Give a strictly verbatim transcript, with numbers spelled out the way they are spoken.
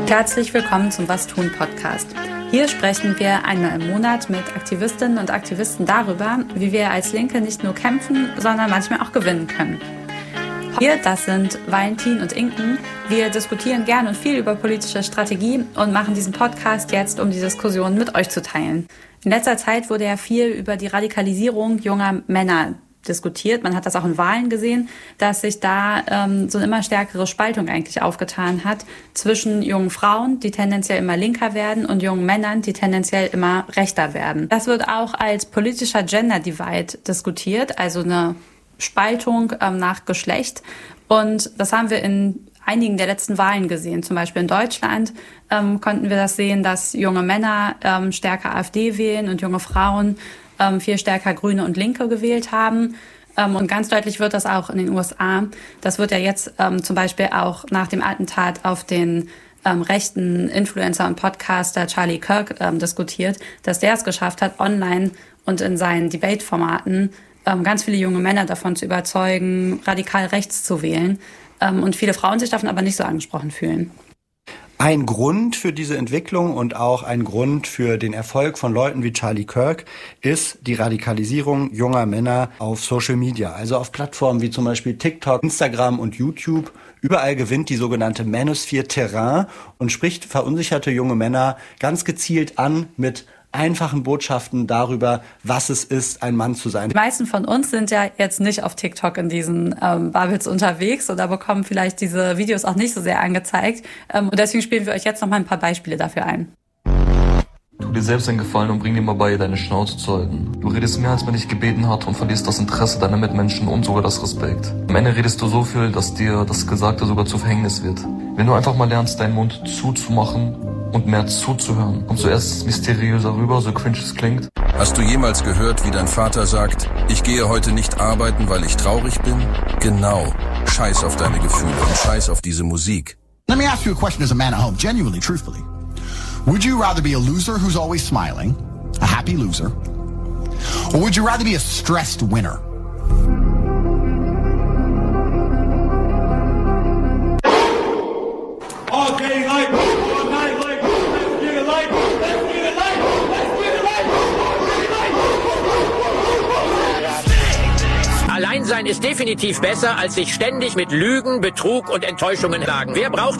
Herzlich willkommen zum Was tun Podcast. Hier sprechen wir einmal im Monat mit Aktivistinnen und Aktivisten darüber, wie wir als Linke nicht nur kämpfen, sondern manchmal auch gewinnen können. Wir, das sind Valentin und Inken. Wir diskutieren gern und viel über politische Strategie und machen diesen Podcast jetzt, um die Diskussion mit euch zu teilen. In letzter Zeit wurde ja viel über die Radikalisierung junger Männer diskutiert. Man hat das auch in Wahlen gesehen, dass sich da ähm, so eine immer stärkere Spaltung eigentlich aufgetan hat zwischen jungen Frauen, die tendenziell immer linker werden, und jungen Männern, die tendenziell immer rechter werden. Das wird auch als politischer Gender Divide diskutiert, also eine Spaltung ähm, nach Geschlecht. Und das haben wir in einigen der letzten Wahlen gesehen. Zum Beispiel in Deutschland ähm, konnten wir das sehen, dass junge Männer ähm, stärker AfD wählen und junge Frauen ähm, viel stärker Grüne und Linke gewählt haben. Ähm, und ganz deutlich wird das auch in den U S A. Das wird ja jetzt ähm, zum Beispiel auch nach dem Attentat auf den ähm, rechten Influencer und Podcaster Charlie Kirk ähm, diskutiert, dass der es geschafft hat, online und in seinen Debate-Formaten ähm, ganz viele junge Männer davon zu überzeugen, radikal rechts zu wählen. Ähm, und viele Frauen sich davon aber nicht so angesprochen fühlen. Ein Grund für diese Entwicklung und auch ein Grund für den Erfolg von Leuten wie Charlie Kirk ist die Radikalisierung junger Männer auf Social Media, also auf Plattformen wie zum Beispiel TikTok, Instagram und YouTube. Überall gewinnt die sogenannte Manosphere Terrain und spricht verunsicherte junge Männer ganz gezielt an mit einfachen Botschaften darüber, was es ist, ein Mann zu sein. Die meisten von uns sind ja jetzt nicht auf TikTok in diesen ähm, Bubbles unterwegs oder bekommen vielleicht diese Videos auch nicht so sehr angezeigt. Ähm, und deswegen spielen wir euch jetzt noch mal ein paar Beispiele dafür ein. Tu dir selbst einen Gefallen und bring dir mal bei, deine Schnauze zu halten. Du redest mehr, als man dich gebeten hat, und verlierst das Interesse deiner Mitmenschen und sogar das Respekt. Am Ende redest du so viel, dass dir das Gesagte sogar zu Verhängnis wird. Wenn du einfach mal lernst, deinen Mund zuzumachen und mehr zuzuhören, kommt zuerst mysteriöser rüber, so cringe es klingt. Hast du jemals gehört, wie dein Vater sagt, ich gehe heute nicht arbeiten, weil ich traurig bin? Genau. Scheiß auf deine Gefühle und scheiß auf diese Musik. Let me ask you a question as a man at home, genuinely, truthfully. Would you rather be a loser who's always smiling, a happy loser, or would you rather be a stressed winner? All day light, all night light, let's get it light, let's get it light, let's get it light, all day light. Alleinsein ist definitiv besser, als sich ständig mit Lügen, Betrug und Enttäuschungen plagen. Wer braucht